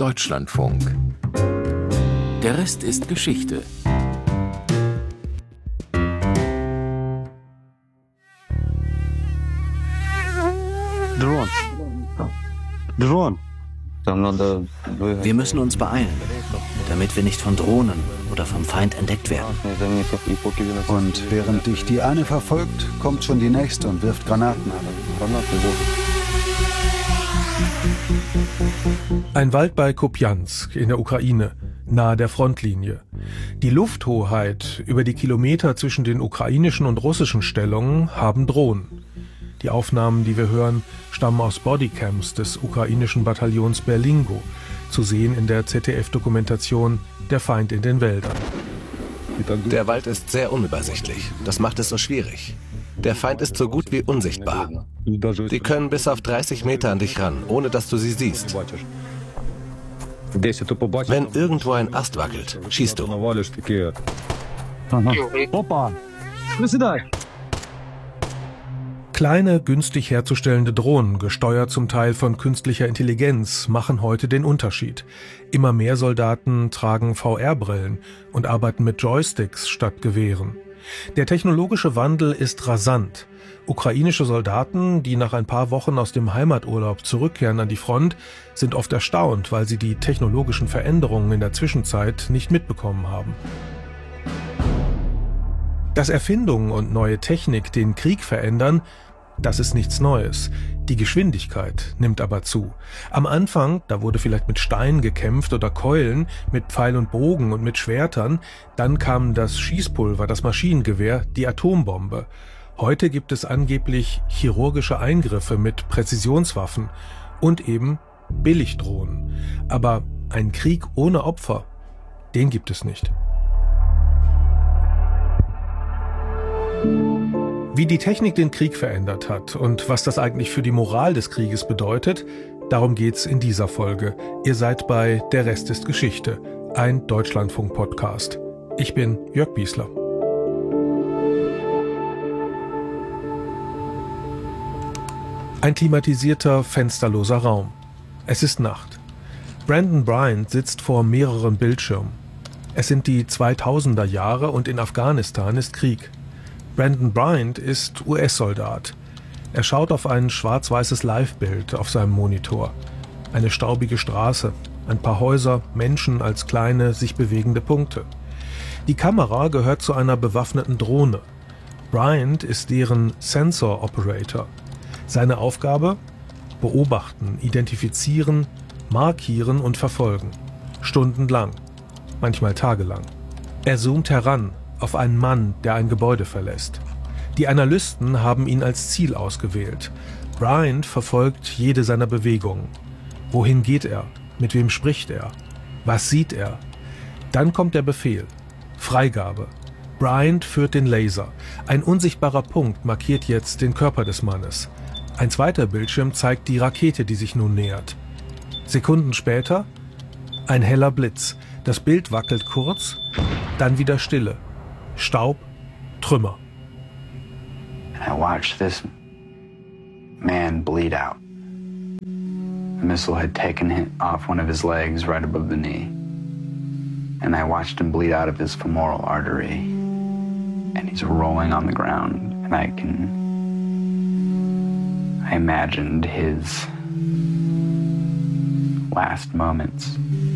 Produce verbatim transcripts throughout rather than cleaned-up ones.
Deutschlandfunk. Der Rest ist Geschichte. Drone. Drone. Wir müssen uns beeilen, damit wir nicht von Drohnen oder vom Feind entdeckt werden. Und während dich die eine verfolgt, kommt schon die nächste und wirft Granaten. Ein Wald bei Kupiansk in der Ukraine, nahe der Frontlinie. Die Lufthoheit über die Kilometer zwischen den ukrainischen und russischen Stellungen haben Drohnen. Die Aufnahmen, die wir hören, stammen aus Bodycams des ukrainischen Bataillons Berlingo, zu sehen in der Z D F-Dokumentation Der Feind in den Wäldern. Der Wald ist sehr unübersichtlich. Das macht es so schwierig. Der Feind ist so gut wie unsichtbar. Die können bis auf dreißig Meter an dich ran, ohne dass du sie siehst. Wenn irgendwo ein Ast wackelt, schießt du. Opa! Kleine, günstig herzustellende Drohnen, gesteuert zum Teil von künstlicher Intelligenz, machen heute den Unterschied. Immer mehr Soldaten tragen V R-Brillen und arbeiten mit Joysticks statt Gewehren. Der technologische Wandel ist rasant. Ukrainische Soldaten, die nach ein paar Wochen aus dem Heimaturlaub zurückkehren an die Front, sind oft erstaunt, weil sie die technologischen Veränderungen in der Zwischenzeit nicht mitbekommen haben. Dass Erfindungen und neue Technik den Krieg verändern, das ist nichts Neues. Die Geschwindigkeit nimmt aber zu. Am Anfang, da wurde vielleicht mit Steinen gekämpft oder Keulen, mit Pfeil und Bogen und mit Schwertern. Dann kam das Schießpulver, das Maschinengewehr, die Atombombe. Heute gibt es angeblich chirurgische Eingriffe mit Präzisionswaffen und eben Billigdrohnen. Aber ein Krieg ohne Opfer, den gibt es nicht. Wie die Technik den Krieg verändert hat und was das eigentlich für die Moral des Krieges bedeutet, darum geht's in dieser Folge. Ihr seid bei Der Rest ist Geschichte, ein Deutschlandfunk-Podcast. Ich bin Jörg Biesler. Ein klimatisierter, fensterloser Raum. Es ist Nacht. Brandon Bryant sitzt vor mehreren Bildschirmen. Es sind die zweitausender Jahre und in Afghanistan ist Krieg. Brandon Bryant ist U S-Soldat. Er schaut auf ein schwarz-weißes Live-Bild auf seinem Monitor. Eine staubige Straße, ein paar Häuser, Menschen als kleine, sich bewegende Punkte. Die Kamera gehört zu einer bewaffneten Drohne. Bryant ist deren Sensor Operator. Seine Aufgabe? Beobachten, identifizieren, markieren und verfolgen. Stundenlang, manchmal tagelang. Er zoomt heran auf einen Mann, der ein Gebäude verlässt. Die Analysten haben ihn als Ziel ausgewählt. Bryant verfolgt jede seiner Bewegungen. Wohin geht er? Mit wem spricht er? Was sieht er? Dann kommt der Befehl. Freigabe. Bryant führt den Laser. Ein unsichtbarer Punkt markiert jetzt den Körper des Mannes. Ein zweiter Bildschirm zeigt die Rakete, die sich nun nähert. Sekunden später ein heller Blitz. Das Bild wackelt kurz, dann wieder Stille. Staub, Trümmer. I watched this man bleed out. The missile had taken him off one of his legs right above the knee. And I watched him bleed out of his femoral artery. And he's rolling on the ground. And I can... I imagined his last moments.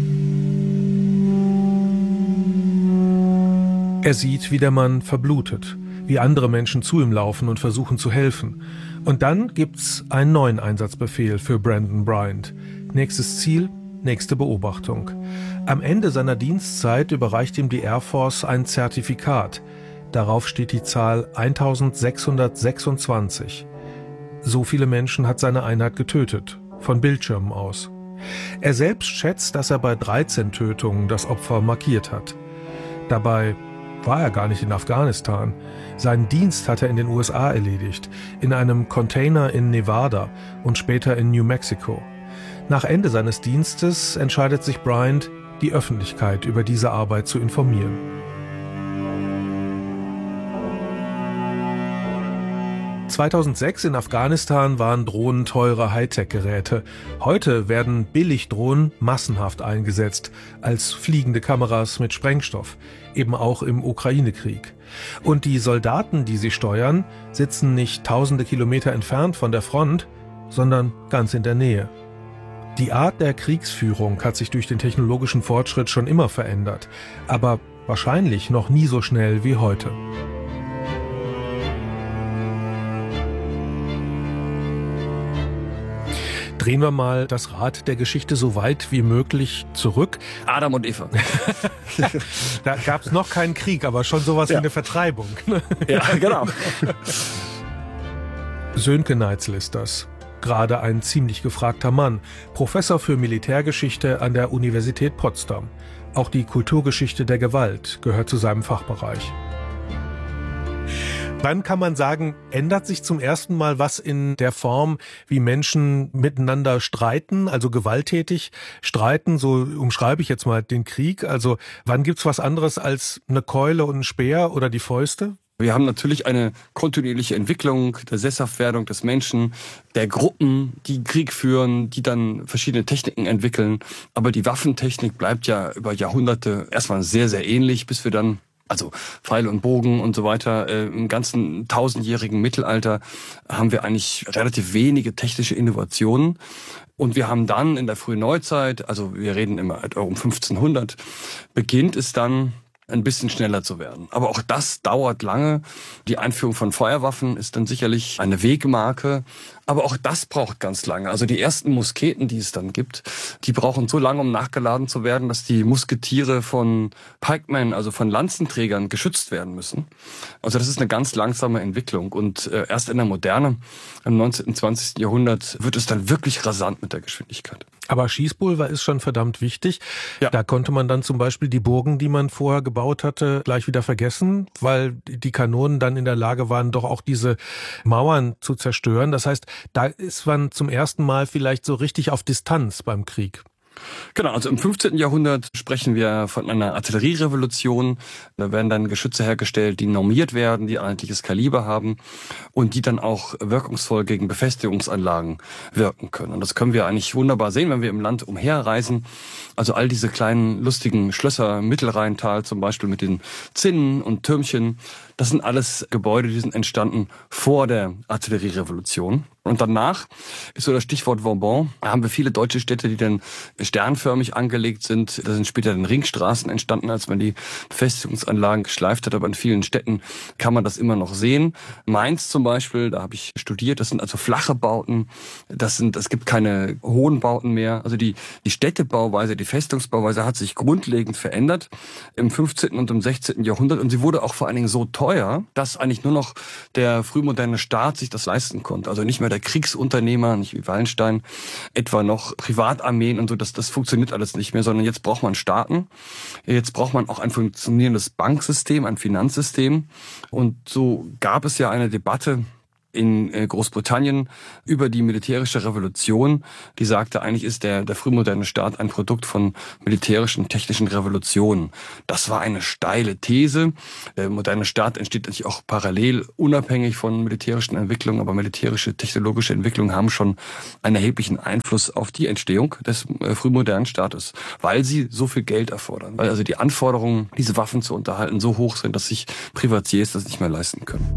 Er sieht, wie der Mann verblutet, wie andere Menschen zu ihm laufen und versuchen zu helfen. Und dann gibt's einen neuen Einsatzbefehl für Brandon Bryant. Nächstes Ziel, nächste Beobachtung. Am Ende seiner Dienstzeit überreicht ihm die Air Force ein Zertifikat. Darauf steht die Zahl eintausendsechshundertsechsundzwanzig. So viele Menschen hat seine Einheit getötet, von Bildschirmen aus. Er selbst schätzt, dass er bei dreizehn Tötungen das Opfer markiert hat. Dabei war er gar nicht in Afghanistan. Seinen Dienst hat er in den U S A erledigt, in einem Container in Nevada und später in New Mexico. Nach Ende seines Dienstes entscheidet sich Bryant, die Öffentlichkeit über diese Arbeit zu informieren. zweitausendsechs in Afghanistan waren Drohnen teure Hightech-Geräte. Heute werden Billigdrohnen massenhaft eingesetzt, als fliegende Kameras mit Sprengstoff, eben auch im Ukraine-Krieg. Und die Soldaten, die sie steuern, sitzen nicht tausende Kilometer entfernt von der Front, sondern ganz in der Nähe. Die Art der Kriegsführung hat sich durch den technologischen Fortschritt schon immer verändert, aber wahrscheinlich noch nie so schnell wie heute. Drehen wir mal das Rad der Geschichte so weit wie möglich zurück. Adam und Eva. Da gab es noch keinen Krieg, aber schon sowas ja. wie eine Vertreibung. Ja, genau. Sönke Neitzel ist das. Gerade ein ziemlich gefragter Mann. Professor für Militärgeschichte an der Universität Potsdam. Auch die Kulturgeschichte der Gewalt gehört zu seinem Fachbereich. Wann kann man sagen, ändert sich zum ersten Mal was in der Form, wie Menschen miteinander streiten, also gewalttätig streiten? So umschreibe ich jetzt mal den Krieg. Also wann gibt's was anderes als eine Keule und ein Speer oder die Fäuste? Wir haben natürlich eine kontinuierliche Entwicklung der Sesshaftwerdung des Menschen, der Gruppen, die Krieg führen, die dann verschiedene Techniken entwickeln. Aber die Waffentechnik bleibt ja über Jahrhunderte erstmal sehr, sehr ähnlich, bis wir dann also Pfeil und Bogen und so weiter. Äh, Im ganzen tausendjährigen Mittelalter haben wir eigentlich relativ wenige technische Innovationen. Und wir haben dann in der frühen Neuzeit, also wir reden immer um fünfzehnhundert, beginnt es dann ein bisschen schneller zu werden. Aber auch das dauert lange. Die Einführung von Feuerwaffen ist dann sicherlich eine Wegmarke. Aber auch das braucht ganz lange. Also die ersten Musketen, die es dann gibt, die brauchen so lange, um nachgeladen zu werden, dass die Musketiere von Pikemen, also von Lanzenträgern, geschützt werden müssen. Also das ist eine ganz langsame Entwicklung. Und äh, erst in der Moderne, im neunzehnten, zwanzigsten Jahrhundert, wird es dann wirklich rasant mit der Geschwindigkeit. Aber Schießpulver ist schon verdammt wichtig. Ja. Da konnte man dann zum Beispiel die Burgen, die man vorher gebaut hatte, gleich wieder vergessen, weil die Kanonen dann in der Lage waren, doch auch diese Mauern zu zerstören. Das heißt, da ist man zum ersten Mal vielleicht so richtig auf Distanz beim Krieg. Genau, also im fünfzehnten Jahrhundert sprechen wir von einer Artillerierevolution. Da werden dann Geschütze hergestellt, die normiert werden, die ein einheitliches Kaliber haben und die dann auch wirkungsvoll gegen Befestigungsanlagen wirken können. Und das können wir eigentlich wunderbar sehen, wenn wir im Land umherreisen. Also all diese kleinen lustigen Schlösser, Mittelrheintal zum Beispiel mit den Zinnen und Türmchen, das sind alles Gebäude, die sind entstanden vor der Artillerierevolution. Und danach ist so das Stichwort Vauban. Da haben wir viele deutsche Städte, die dann sternförmig angelegt sind. Da sind später dann Ringstraßen entstanden, als man die Befestigungsanlagen geschleift hat. Aber in vielen Städten kann man das immer noch sehen. Mainz zum Beispiel, da habe ich studiert. Das sind also flache Bauten. Das sind, es gibt keine hohen Bauten mehr. Also die, die Städtebauweise, die Festungsbauweise hat sich grundlegend verändert im fünfzehnten und im sechzehnten Jahrhundert. Und sie wurde auch vor allen Dingen so teuer, dass eigentlich nur noch der frühmoderne Staat sich das leisten konnte. Also nicht mehr der Kriegsunternehmer, nicht wie Wallenstein, etwa noch Privatarmeen und so, das, das funktioniert alles nicht mehr, sondern jetzt braucht man Staaten, jetzt braucht man auch ein funktionierendes Banksystem, ein Finanzsystem. Und so gab es ja eine Debatte in Großbritannien über die militärische Revolution, die sagte, eigentlich ist der, der frühmoderne Staat ein Produkt von militärischen, technischen Revolutionen. Das war eine steile These. Der moderne Staat entsteht natürlich auch parallel, unabhängig von militärischen Entwicklungen, aber militärische, technologische Entwicklungen haben schon einen erheblichen Einfluss auf die Entstehung des frühmodernen Staates, weil sie so viel Geld erfordern. Weil also die Anforderungen, diese Waffen zu unterhalten, so hoch sind, dass sich Privatiers das nicht mehr leisten können.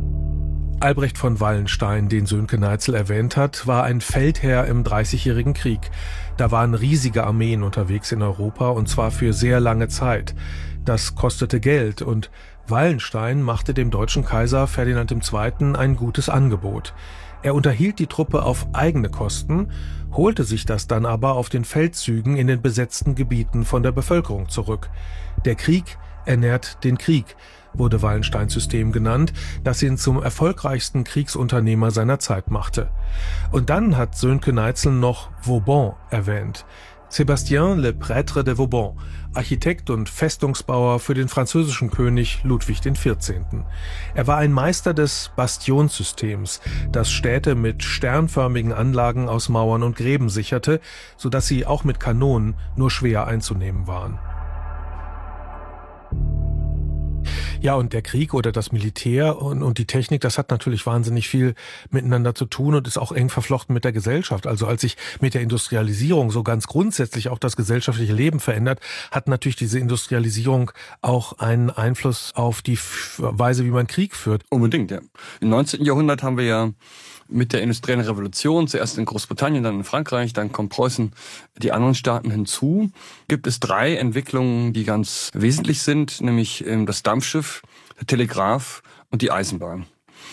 Albrecht von Wallenstein, den Sönke Neitzel erwähnt hat, war ein Feldherr im Dreißigjährigen Krieg. Da waren riesige Armeen unterwegs in Europa und zwar für sehr lange Zeit. Das kostete Geld und Wallenstein machte dem deutschen Kaiser Ferdinand der Zweite ein gutes Angebot. Er unterhielt die Truppe auf eigene Kosten, holte sich das dann aber auf den Feldzügen in den besetzten Gebieten von der Bevölkerung zurück. Der Krieg ernährt den Krieg, wurde Wallensteins System genannt, das ihn zum erfolgreichsten Kriegsunternehmer seiner Zeit machte. Und dann hat Sönke Neitzel noch Vauban erwähnt. Sébastien Le Prêtre de Vauban, Architekt und Festungsbauer für den französischen König Ludwig der Vierzehnte. Er war ein Meister des Bastionssystems, das Städte mit sternförmigen Anlagen aus Mauern und Gräben sicherte, sodass sie auch mit Kanonen nur schwer einzunehmen waren. Ja, und der Krieg oder das Militär und, und die Technik, das hat natürlich wahnsinnig viel miteinander zu tun und ist auch eng verflochten mit der Gesellschaft. Also als sich mit der Industrialisierung so ganz grundsätzlich auch das gesellschaftliche Leben verändert, hat natürlich diese Industrialisierung auch einen Einfluss auf die Weise, wie man Krieg führt. Unbedingt, ja. Im neunzehnten Jahrhundert haben wir ja mit der industriellen Revolution, zuerst in Großbritannien, dann in Frankreich, dann kommt Preußen, die anderen Staaten hinzu, gibt es drei Entwicklungen, die ganz wesentlich sind, nämlich das Dampfschiff, der Telegraph und die Eisenbahn.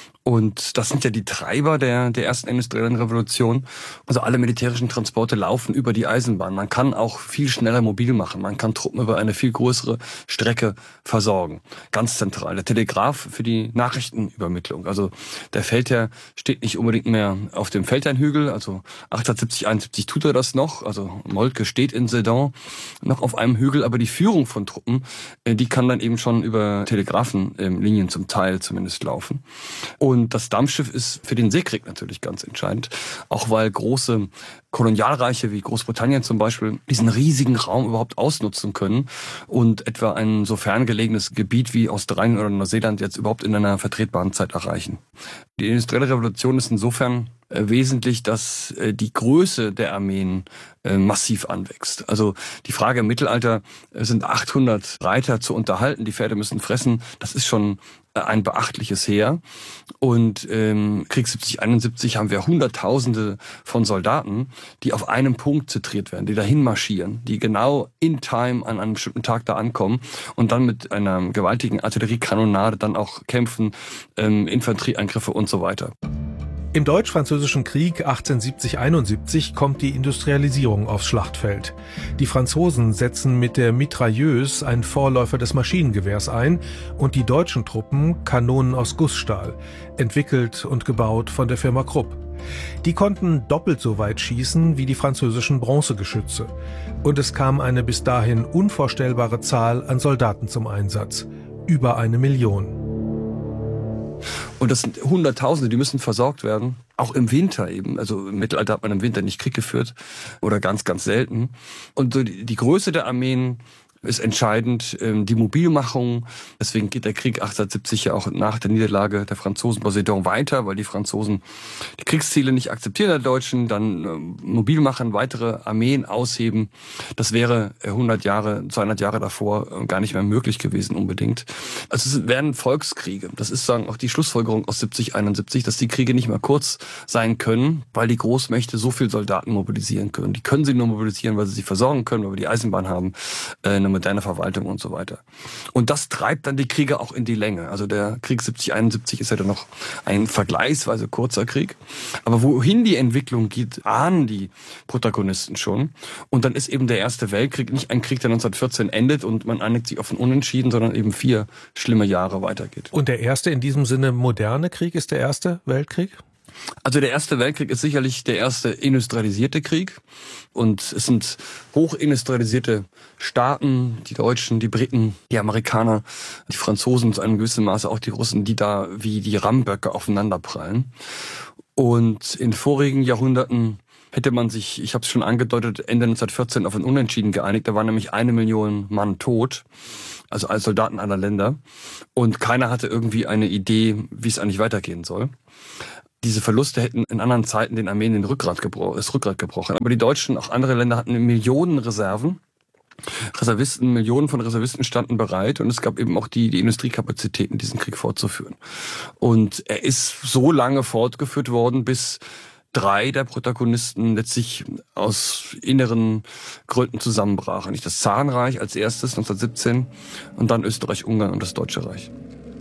Und das sind ja die Treiber der, der ersten industriellen Revolution. Also alle militärischen Transporte laufen über die Eisenbahn. Man kann auch viel schneller mobil machen. Man kann Truppen über eine viel größere Strecke versorgen. Ganz zentral. Der Telegraph für die Nachrichtenübermittlung. Also der Feldherr steht nicht unbedingt mehr auf dem Feldherrnhügel. Also achtzehnhundertsiebzig, einundsiebzig tut er das noch. Also Moltke steht in Sedan noch auf einem Hügel. Aber die Führung von Truppen, die kann dann eben schon über Telegrafenlinien zum Teil zumindest laufen. Und Und das Dampfschiff ist für den Seekrieg natürlich ganz entscheidend, auch weil große Kolonialreiche wie Großbritannien zum Beispiel diesen riesigen Raum überhaupt ausnutzen können und etwa ein so ferngelegenes Gebiet wie Australien oder Neuseeland jetzt überhaupt in einer vertretbaren Zeit erreichen. Die industrielle Revolution ist insofern wesentlich, dass die Größe der Armeen massiv anwächst. Also die Frage im Mittelalter, sind achthundert Reiter zu unterhalten, die Pferde müssen fressen, das ist schon ein beachtliches Heer. Und ähm, Krieg siebzig, einundsiebzig haben wir Hunderttausende von Soldaten, die auf einem Punkt zentriert werden, die dahin marschieren, die genau in time an einem bestimmten Tag da ankommen und dann mit einer gewaltigen Artilleriekanonade dann auch kämpfen, ähm, Infanterieangriffe und so weiter. Im Deutsch-Französischen Krieg achtzehnhundertsiebzig einundsiebzig kommt die Industrialisierung aufs Schlachtfeld. Die Franzosen setzen mit der Mitrailleuse, ein Vorläufer des Maschinengewehrs, ein und die deutschen Truppen Kanonen aus Gussstahl, entwickelt und gebaut von der Firma Krupp. Die konnten doppelt so weit schießen wie die französischen Bronzegeschütze. Und es kam eine bis dahin unvorstellbare Zahl an Soldaten zum Einsatz. Über eine Million. Und das sind Hunderttausende, die müssen versorgt werden. Auch im Winter eben. Also im Mittelalter hat man im Winter nicht Krieg geführt. Oder ganz, ganz selten. Und so die, die Größe der Armeen ist entscheidend, die Mobilmachung. Deswegen geht der Krieg achtzehnhundertsiebzig ja auch nach der Niederlage der Franzosen bei Sedan weiter, weil die Franzosen die Kriegsziele nicht akzeptieren der Deutschen, dann mobil machen, weitere Armeen ausheben. Das wäre hundert Jahre, zweihundert Jahre davor gar nicht mehr möglich gewesen unbedingt. Also es werden Volkskriege. Das ist sagen auch die Schlussfolgerung aus siebzig, einundsiebzig, dass die Kriege nicht mehr kurz sein können, weil die Großmächte so viel Soldaten mobilisieren können. Die können sie nur mobilisieren, weil sie sie versorgen können, weil wir die Eisenbahn haben, eine moderne Verwaltung und so weiter. Und das treibt dann die Kriege auch in die Länge. Also der Krieg siebzig, einundsiebzig ist ja dann noch ein vergleichsweise kurzer Krieg. Aber wohin die Entwicklung geht, ahnen die Protagonisten schon. Und dann ist eben der Erste Weltkrieg nicht ein Krieg, der neunzehnhundertvierzehn endet und man einigt sich auf ein Unentschieden, sondern eben vier schlimme Jahre weitergeht. Und der erste in diesem Sinne moderne Krieg ist der Erste Weltkrieg? Also der Erste Weltkrieg ist sicherlich der erste industrialisierte Krieg und es sind hochindustrialisierte Staaten, die Deutschen, die Briten, die Amerikaner, die Franzosen, zu einem gewissen Maße auch die Russen, die da wie die Rammböcke aufeinanderprallen. Und in vorigen Jahrhunderten hätte man sich, ich habe es schon angedeutet, Ende neunzehnhundertvierzehn auf ein Unentschieden geeinigt. Da waren nämlich eine Million Mann tot, also als Soldaten aller Länder. Und keiner hatte irgendwie eine Idee, wie es eigentlich weitergehen soll. Diese Verluste hätten in anderen Zeiten den Armeen den Rückgrat gebro- das Rückgrat gebrochen. Aber die Deutschen, auch andere Länder hatten Millionen Reserven. Reservisten, Millionen von Reservisten standen bereit. Und es gab eben auch die, die Industriekapazitäten, diesen Krieg fortzuführen. Und er ist so lange fortgeführt worden, bis drei der Protagonisten letztlich aus inneren Gründen zusammenbrachen. Nicht das Zarenreich als erstes neunzehnhundertsiebzehn und dann Österreich-Ungarn und das Deutsche Reich.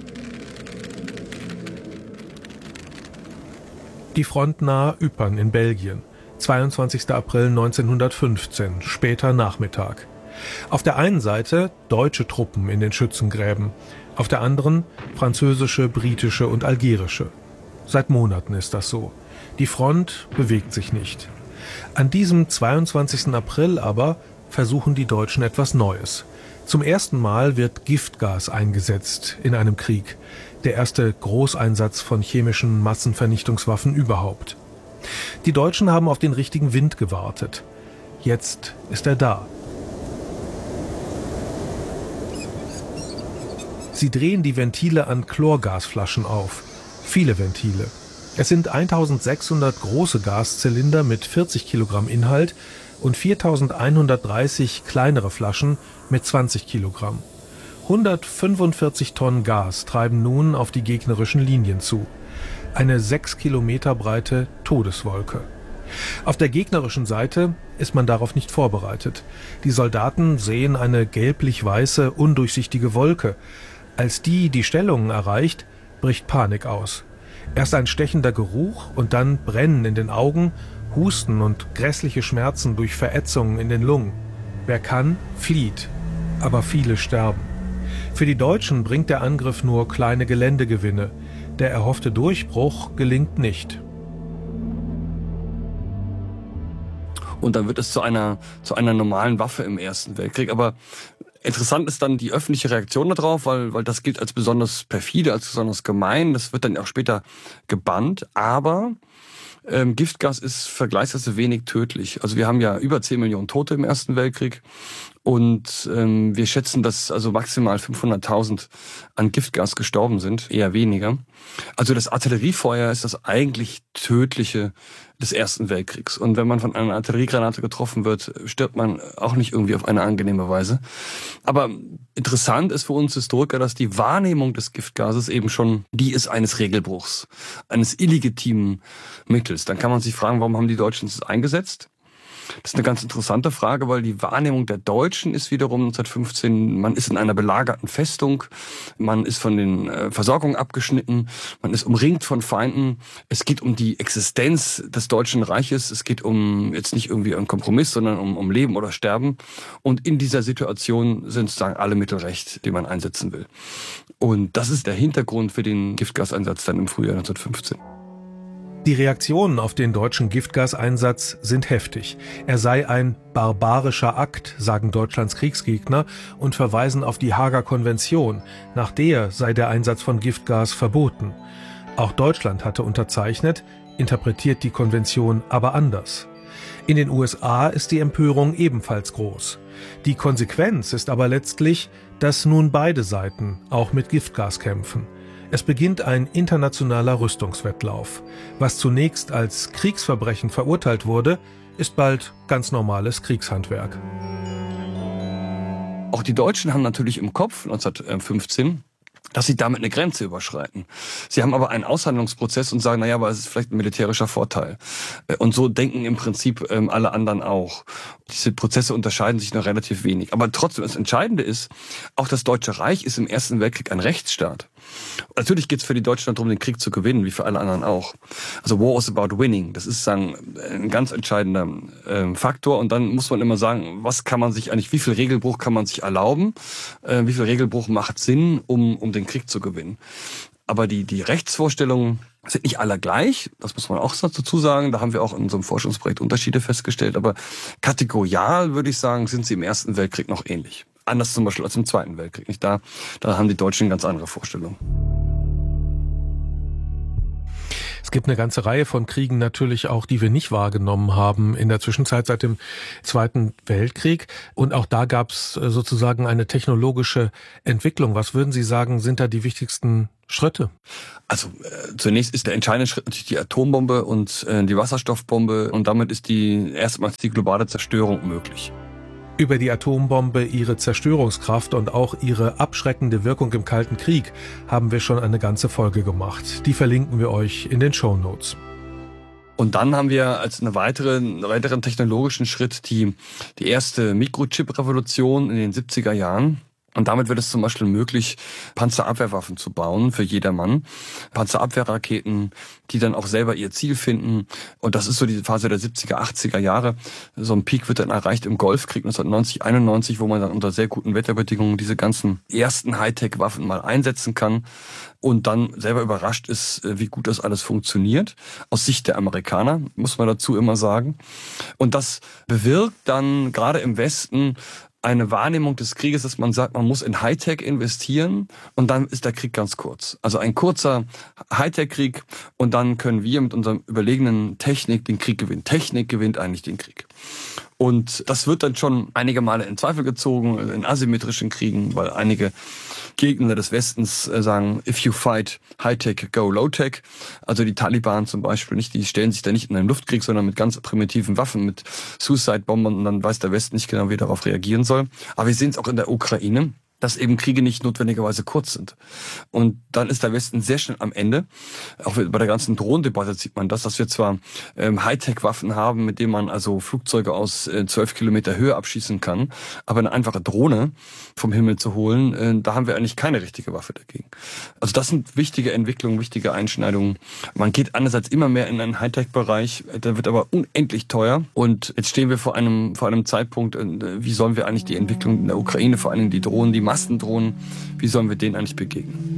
Die Front nahe Ypern in Belgien, zweiundzwanzigster April neunzehnhundertfünfzehn, später Nachmittag. Auf der einen Seite deutsche Truppen in den Schützengräben, auf der anderen französische, britische und algerische. Seit Monaten ist das so. Die Front bewegt sich nicht. An diesem zweiundzwanzigsten April aber versuchen die Deutschen etwas Neues. Zum ersten Mal wird Giftgas eingesetzt in einem Krieg. Der erste Großeinsatz von chemischen Massenvernichtungswaffen überhaupt. Die Deutschen haben auf den richtigen Wind gewartet. Jetzt ist er da. Sie drehen die Ventile an Chlorgasflaschen auf. Viele Ventile. Es sind eintausendsechshundert große Gaszylinder mit vierzig Kilogramm Inhalt und viertausendeinhundertdreißig kleinere Flaschen mit zwanzig Kilogramm. hundertfünfundvierzig Tonnen Gas treiben nun auf die gegnerischen Linien zu. Eine sechs Kilometer breite Todeswolke. Auf der gegnerischen Seite ist man darauf nicht vorbereitet. Die Soldaten sehen eine gelblich-weiße, undurchsichtige Wolke. Als die die Stellungen erreicht, bricht Panik aus. Erst ein stechender Geruch und dann Brennen in den Augen, Husten und grässliche Schmerzen durch Verätzungen in den Lungen. Wer kann, flieht, aber viele sterben. Für die Deutschen bringt der Angriff nur kleine Geländegewinne. Der erhoffte Durchbruch gelingt nicht. Und dann wird es zu einer, zu einer normalen Waffe im Ersten Weltkrieg. Aber interessant ist dann die öffentliche Reaktion darauf, weil, weil das gilt als besonders perfide, als besonders gemein. Das wird dann auch später gebannt. Aber ähm, Giftgas ist vergleichsweise wenig tödlich. Also wir haben ja über zehn Millionen Tote im Ersten Weltkrieg. Und ähm, wir schätzen, dass also maximal fünfhunderttausend an Giftgas gestorben sind, eher weniger. Also das Artilleriefeuer ist das eigentlich Tödliche des Ersten Weltkriegs. Und wenn man von einer Artilleriegranate getroffen wird, stirbt man auch nicht irgendwie auf eine angenehme Weise. Aber interessant ist für uns Historiker, dass die Wahrnehmung des Giftgases eben schon die ist eines Regelbruchs, eines illegitimen Mittels. Dann kann man sich fragen, warum haben die Deutschen das eingesetzt? Das ist eine ganz interessante Frage, weil die Wahrnehmung der Deutschen ist wiederum neunzehnhundertfünfzehn, man ist in einer belagerten Festung, man ist von den äh, Versorgungen abgeschnitten, man ist umringt von Feinden. Es geht um die Existenz des Deutschen Reiches, es geht um jetzt nicht irgendwie einen Kompromiss, sondern um, um Leben oder Sterben. Und in dieser Situation sind sozusagen alle Mittel recht, die man einsetzen will. Und das ist der Hintergrund für den Giftgaseinsatz dann im Frühjahr neunzehnhundertfünfzehn. Die Reaktionen auf den deutschen Giftgaseinsatz sind heftig. Er sei ein barbarischer Akt, sagen Deutschlands Kriegsgegner und verweisen auf die Haager Konvention. Nach der sei der Einsatz von Giftgas verboten. Auch Deutschland hatte unterzeichnet, interpretiert die Konvention aber anders. In den U S A ist die Empörung ebenfalls groß. Die Konsequenz ist aber letztlich, dass nun beide Seiten auch mit Giftgas kämpfen. Es beginnt ein internationaler Rüstungswettlauf. Was zunächst als Kriegsverbrechen verurteilt wurde, ist bald ganz normales Kriegshandwerk. Auch die Deutschen haben natürlich im Kopf neunzehnhundertfünfzehn, dass sie damit eine Grenze überschreiten. Sie haben aber einen Aushandlungsprozess und sagen, naja, aber es ist vielleicht ein militärischer Vorteil. Und so denken im Prinzip alle anderen auch. Diese Prozesse unterscheiden sich noch relativ wenig. Aber trotzdem, das Entscheidende ist, auch das Deutsche Reich ist im Ersten Weltkrieg ein Rechtsstaat. Natürlich geht es für die Deutschen darum, den Krieg zu gewinnen, wie für alle anderen auch. Also War is about winning. Das ist sagen, ein ganz entscheidender äh, Faktor. Und dann muss man immer sagen, was kann man sich eigentlich, wie viel Regelbruch kann man sich erlauben? Äh, wie viel Regelbruch macht Sinn, um, um den Krieg zu gewinnen? Aber die, die Rechtsvorstellungen sind nicht alle gleich. Das muss man auch dazu sagen. Da haben wir auch in unserem Forschungsprojekt Unterschiede festgestellt. Aber kategorial würde ich sagen, sind sie im Ersten Weltkrieg noch ähnlich. Anders zum Beispiel als im Zweiten Weltkrieg. Nicht da, da haben die Deutschen ganz andere Vorstellungen. Es gibt eine ganze Reihe von Kriegen natürlich auch, die wir nicht wahrgenommen haben in der Zwischenzeit seit dem Zweiten Weltkrieg. Und auch da gab es sozusagen eine technologische Entwicklung. Was würden Sie sagen, sind da die wichtigsten Schritte? Also äh, zunächst ist der entscheidende Schritt natürlich die Atombombe und äh, die Wasserstoffbombe. Und damit ist die erstmals die globale Zerstörung möglich. Über die Atombombe, ihre Zerstörungskraft und auch ihre abschreckende Wirkung im Kalten Krieg haben wir schon eine ganze Folge gemacht. Die verlinken wir euch in den Shownotes. Und dann haben wir als eine weitere, einen weiteren technologischen Schritt die, die erste Mikrochip-Revolution in den siebziger Jahren. Und damit wird es zum Beispiel möglich, Panzerabwehrwaffen zu bauen für jedermann. Panzerabwehrraketen, die dann auch selber ihr Ziel finden. Und das ist so die Phase der siebziger, achtziger Jahre. So ein Peak wird dann erreicht im Golfkrieg neunzehnhundertneunzig, einundneunzig, wo man dann unter sehr guten Wetterbedingungen diese ganzen ersten Hightech-Waffen mal einsetzen kann. Und dann selber überrascht ist, wie gut das alles funktioniert. Aus Sicht der Amerikaner, muss man dazu immer sagen. Und das bewirkt dann gerade im Westen eine Wahrnehmung des Krieges, dass man sagt, man muss in Hightech investieren und dann ist der Krieg ganz kurz. Also ein kurzer Hightech-Krieg und dann können wir mit unserer überlegenen Technik den Krieg gewinnen. Technik gewinnt eigentlich den Krieg. Und das wird dann schon einige Male in Zweifel gezogen, in asymmetrischen Kriegen, weil einige Gegner des Westens sagen, if you fight high-tech, go low-tech. Also die Taliban zum Beispiel, nicht, die stellen sich da nicht in einen Luftkrieg, sondern mit ganz primitiven Waffen, mit Suicide-Bombern, und dann weiß der Westen nicht genau, wie er darauf reagieren soll. Aber wir sehen es auch in der Ukraine, dass eben Kriege nicht notwendigerweise kurz sind. Und dann ist der Westen sehr schnell am Ende. Auch bei der ganzen Drohnendebatte sieht man das, dass wir zwar ähm, Hightech-Waffen haben, mit denen man also Flugzeuge aus äh, zwölf Kilometer Höhe abschießen kann, aber eine einfache Drohne vom Himmel zu holen, äh, da haben wir eigentlich keine richtige Waffe dagegen. Also das sind wichtige Entwicklungen, wichtige Einschneidungen. Man geht einerseits immer mehr in einen Hightech-Bereich, der wird aber unendlich teuer. Und jetzt stehen wir vor einem, vor einem Zeitpunkt, äh, wie sollen wir eigentlich die Entwicklung in der Ukraine, vor allem die Drohnen, die Massendrohnen, wie sollen wir denen eigentlich begegnen?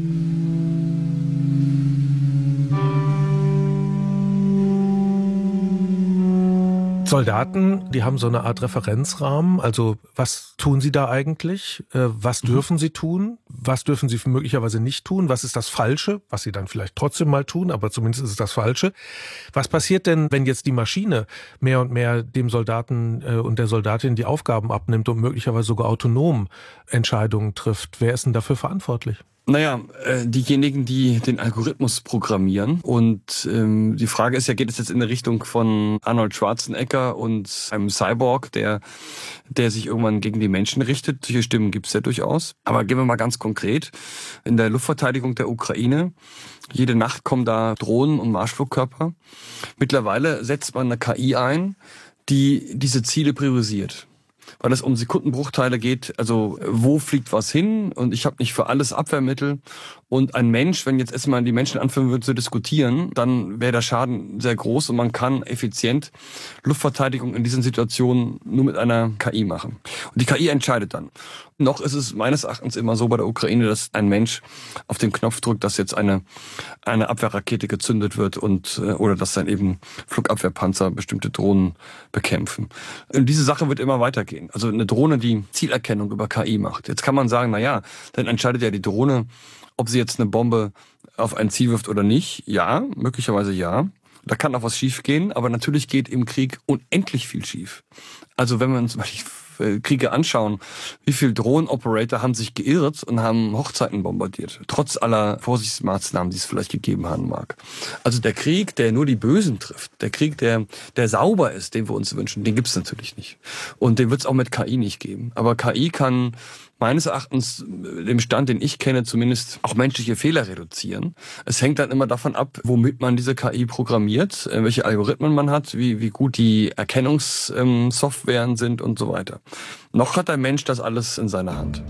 Soldaten, die haben so eine Art Referenzrahmen. Also was tun sie da eigentlich? Was dürfen sie tun? Was dürfen sie möglicherweise nicht tun? Was ist das Falsche? Was sie dann vielleicht trotzdem mal tun, aber zumindest ist es das Falsche. Was passiert denn, wenn jetzt die Maschine mehr und mehr dem Soldaten und der Soldatin die Aufgaben abnimmt und möglicherweise sogar autonom Entscheidungen trifft? Wer ist denn dafür verantwortlich? Naja, äh, diejenigen, die den Algorithmus programmieren. Und ähm, die Frage ist ja, geht es jetzt in der Richtung von Arnold Schwarzenegger und einem Cyborg, der der sich irgendwann gegen die Menschen richtet? Solche Stimmen gibt es ja durchaus. Aber gehen wir mal ganz konkret. In der Luftverteidigung der Ukraine, jede Nacht kommen da Drohnen und Marschflugkörper. Mittlerweile setzt man eine K I ein, die diese Ziele priorisiert. Weil es um Sekundenbruchteile geht, also wo fliegt was hin, und ich habe nicht für alles Abwehrmittel. Und ein Mensch, wenn jetzt erstmal die Menschen anfangen würden zu diskutieren, dann wäre der Schaden sehr groß und man kann effizient Luftverteidigung in diesen Situationen nur mit einer K I machen. Und die K I entscheidet dann. Noch ist es meines Erachtens immer so bei der Ukraine, dass ein Mensch auf den Knopf drückt, dass jetzt eine eine Abwehrrakete gezündet wird und oder dass dann eben Flugabwehrpanzer bestimmte Drohnen bekämpfen. Und diese Sache wird immer weitergehen. Also eine Drohne, die Zielerkennung über K I macht. Jetzt kann man sagen, na ja, dann entscheidet ja die Drohne, ob sie jetzt eine Bombe auf ein Ziel wirft oder nicht. Ja, möglicherweise ja. Da kann auch was schief gehen, aber natürlich geht im Krieg unendlich viel schief. Also wenn wir uns mal die Kriege anschauen, wie viele Drohnenoperator haben sich geirrt und haben Hochzeiten bombardiert, trotz aller Vorsichtsmaßnahmen, die es vielleicht gegeben haben mag. Also der Krieg, der nur die Bösen trifft, der Krieg, der der sauber ist, den wir uns wünschen, den gibt es natürlich nicht. Und den wird es auch mit K I nicht geben. Aber K I kann meines Erachtens, dem Stand, den ich kenne, zumindest auch menschliche Fehler reduzieren. Es hängt dann immer davon ab, womit man diese K I programmiert, welche Algorithmen man hat, wie, wie gut die Erkennungssoftwaren sind und so weiter. Noch hat der Mensch das alles in seiner Hand.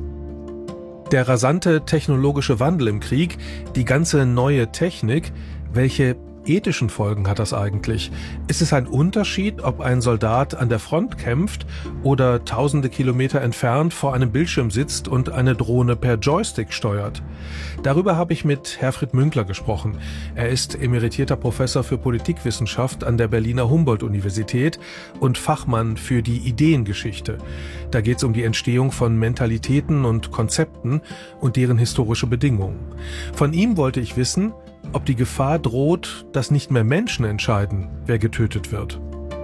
Der rasante technologische Wandel im Krieg, die ganze neue Technik, welche ethischen Folgen hat das eigentlich? Ist es ein Unterschied, ob ein Soldat an der Front kämpft oder tausende Kilometer entfernt vor einem Bildschirm sitzt und eine Drohne per Joystick steuert? Darüber habe ich mit Herfried Münkler gesprochen. Er ist emeritierter Professor für Politikwissenschaft an der Berliner Humboldt-Universität und Fachmann für die Ideengeschichte. Da geht es um die Entstehung von Mentalitäten und Konzepten und deren historische Bedingungen. Von ihm wollte ich wissen, ob die Gefahr droht, dass nicht mehr Menschen entscheiden, wer getötet wird.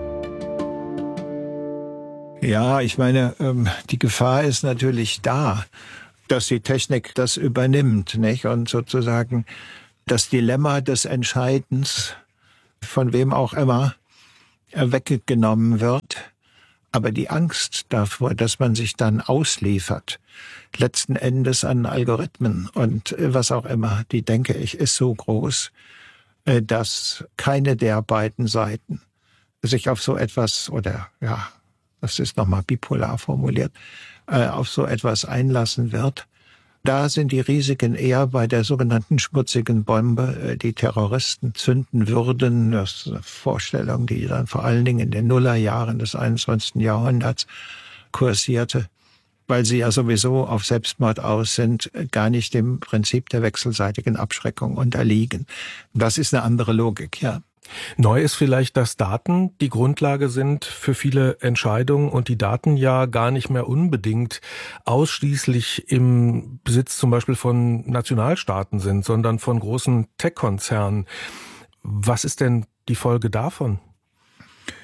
Ja, ich meine, ähm, die Gefahr ist natürlich da, dass die Technik das übernimmt, nicht? Und sozusagen das Dilemma des Entscheidens, von wem auch immer, weggenommen wird. Aber die Angst davor, dass man sich dann ausliefert, letzten Endes an Algorithmen und was auch immer, die, denke ich, ist so groß, dass keine der beiden Seiten sich auf so etwas, oder ja, das ist nochmal bipolar formuliert, auf so etwas einlassen wird. Da sind die Risiken eher bei der sogenannten schmutzigen Bombe, die Terroristen zünden würden. Das ist eine Vorstellung, die dann vor allen Dingen in den Nullerjahren des einundzwanzigsten Jahrhunderts kursierte, weil sie ja sowieso auf Selbstmord aus sind, gar nicht dem Prinzip der wechselseitigen Abschreckung unterliegen. Das ist eine andere Logik, ja. Neu ist vielleicht, dass Daten die Grundlage sind für viele Entscheidungen und die Daten ja gar nicht mehr unbedingt ausschließlich im Besitz zum Beispiel von Nationalstaaten sind, sondern von großen Tech-Konzernen. Was ist denn die Folge davon?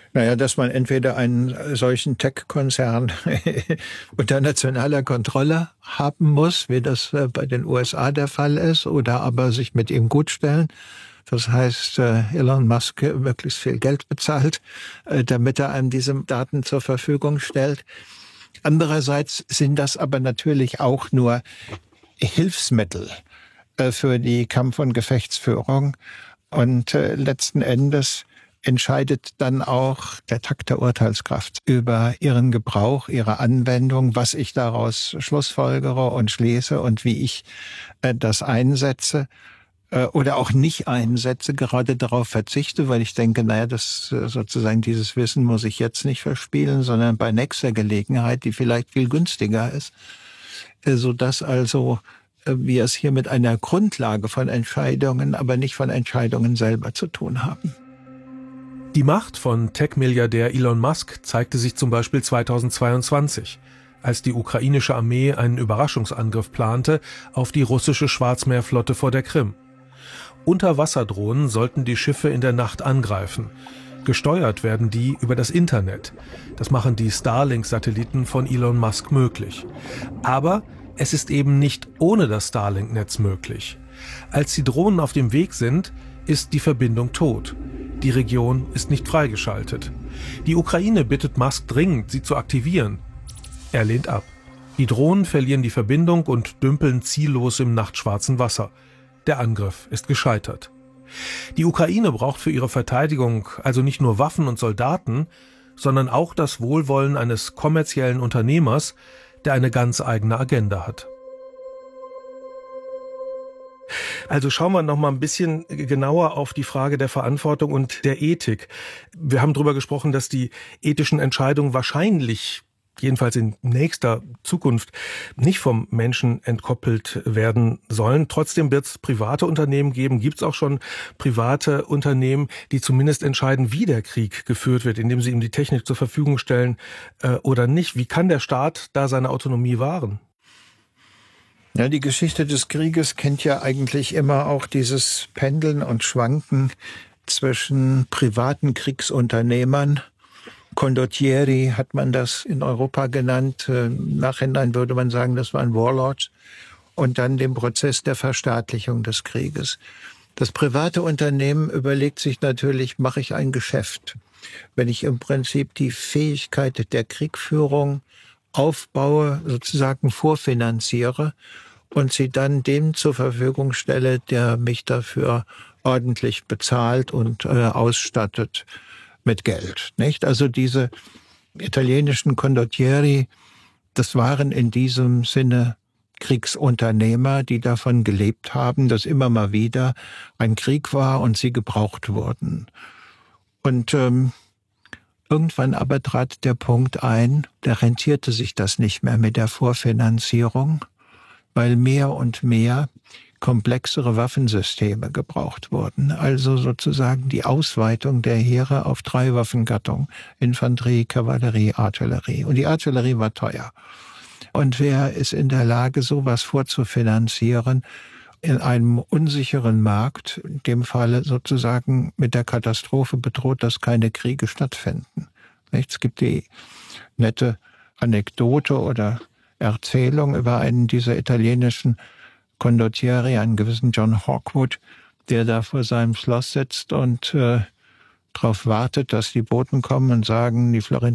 Naja, dass man entweder einen solchen Tech-Konzern unter nationaler Kontrolle haben muss, wie das bei den U S A der Fall ist, oder aber sich mit ihm gutstellen. Das heißt, Elon Musk möglichst viel Geld bezahlt, damit er einem diese Daten zur Verfügung stellt. Andererseits sind das aber natürlich auch nur Hilfsmittel für die Kampf- und Gefechtsführung. Und letzten Endes entscheidet dann auch der Takt der Urteilskraft über ihren Gebrauch, ihre Anwendung, was ich daraus schlussfolgere und schließe und wie ich das einsetze oder auch nicht einsetze, gerade darauf verzichte, weil ich denke, naja, das sozusagen dieses Wissen muss ich jetzt nicht verspielen, sondern bei nächster Gelegenheit, die vielleicht viel günstiger ist, sodass also wir es hier mit einer Grundlage von Entscheidungen, aber nicht von Entscheidungen selber zu tun haben. Die Macht von Tech-Milliardär Elon Musk zeigte sich zum Beispiel zweitausendzweiundzwanzig, als die ukrainische Armee einen Überraschungsangriff plante auf die russische Schwarzmeerflotte vor der Krim. Unterwasserdrohnen sollten die Schiffe in der Nacht angreifen. Gesteuert werden die über das Internet. Das machen die Starlink-Satelliten von Elon Musk möglich. Aber es ist eben nicht ohne das Starlink-Netz möglich. Als die Drohnen auf dem Weg sind, ist die Verbindung tot. Die Region ist nicht freigeschaltet. Die Ukraine bittet Musk dringend, sie zu aktivieren. Er lehnt ab. Die Drohnen verlieren die Verbindung und dümpeln ziellos im nachtschwarzen Wasser. Der Angriff ist gescheitert. Die Ukraine braucht für ihre Verteidigung also nicht nur Waffen und Soldaten, sondern auch das Wohlwollen eines kommerziellen Unternehmers, der eine ganz eigene Agenda hat. Also schauen wir noch mal ein bisschen genauer auf die Frage der Verantwortung und der Ethik. Wir haben darüber gesprochen, dass die ethischen Entscheidungen wahrscheinlich, jedenfalls in nächster Zukunft, nicht vom Menschen entkoppelt werden sollen. Trotzdem wird es private Unternehmen geben, gibt es auch schon private Unternehmen, die zumindest entscheiden, wie der Krieg geführt wird, indem sie ihm die Technik zur Verfügung stellen äh, oder nicht. Wie kann der Staat da seine Autonomie wahren? Ja, die Geschichte des Krieges kennt ja eigentlich immer auch dieses Pendeln und Schwanken zwischen privaten Kriegsunternehmern. Condottieri hat man das in Europa genannt. Im Nachhinein würde man sagen, das waren Warlords. Und dann dem Prozess der Verstaatlichung des Krieges. Das private Unternehmen überlegt sich natürlich, mache ich ein Geschäft? Wenn ich im Prinzip die Fähigkeit der Kriegführung aufbaue, sozusagen vorfinanziere und sie dann dem zur Verfügung stelle, der mich dafür ordentlich bezahlt und äh, ausstattet mit Geld, nicht? Also diese italienischen Condottieri, das waren in diesem Sinne Kriegsunternehmer, die davon gelebt haben, dass immer mal wieder ein Krieg war und sie gebraucht wurden. Und ähm, irgendwann aber trat der Punkt ein, da rentierte sich das nicht mehr mit der Vorfinanzierung, weil mehr und mehr komplexere Waffensysteme gebraucht wurden. Also sozusagen die Ausweitung der Heere auf drei Waffengattungen: Infanterie, Kavallerie, Artillerie. Und die Artillerie war teuer. Und wer ist in der Lage, sowas vorzufinanzieren in einem unsicheren Markt, in dem Falle sozusagen mit der Katastrophe bedroht, dass keine Kriege stattfinden? Es gibt die nette Anekdote oder Erzählung über einen dieser italienischen Condottieri, einen gewissen John Hawkwood, der da vor seinem Schloss sitzt und äh, darauf wartet, dass die Boten kommen und sagen, die Florentin